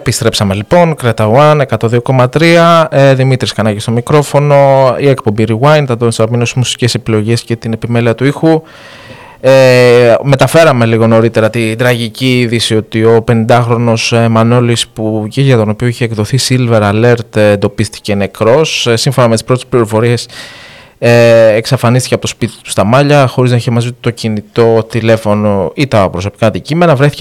Επιστρέψαμε λοιπόν, Κρέτα One 102,3, Δημήτρης Κανάκης στο μικρόφωνο, η εκπομπή Rewind, θα τον σταυρμίνω στις μουσικές επιλογές και την επιμέλεια του ήχου. Μεταφέραμε λίγο νωρίτερα την τραγική είδηση ότι ο 50χρονος Μανώλης, που και για τον οποίο είχε εκδοθεί Silver Alert, εντοπίστηκε νεκρός. Σύμφωνα με τις πρώτες πληροφορίες, εξαφανίστηκε από το σπίτι του στα Μάλια χωρίς να είχε μαζί του το κινητό, τηλέφωνο ή τα προσωπικά αντικείμενα. Βρέθηκε